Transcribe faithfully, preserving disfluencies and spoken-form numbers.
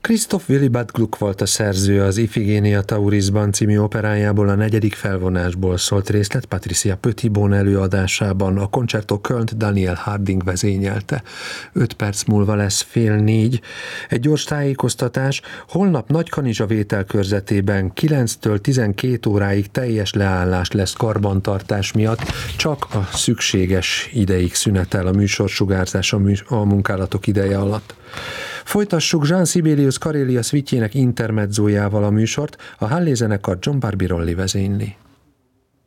Christoph Willibald Gluck volt a szerző, az Iphigénia Taurisban című operájából a negyedik felvonásból szólt részlet Patricia Petitbon előadásában. A Concerto Kölnt Daniel Harding vezényelte. Öt perc múlva lesz fél négy. Egy gyors tájékoztatás: holnap Nagykanizsa vételkörzetében kilenctől tizenkét óráig teljes leállás lesz karbantartás miatt, csak a szükséges ideig szünetel a műsorsugárzás a, mű- a munkálatok ideje alatt. Folytassuk Jean Sibelius Karélia szvitjének intermedzójával a műsort, a Hallé zenekar John Barbirolli vezényli.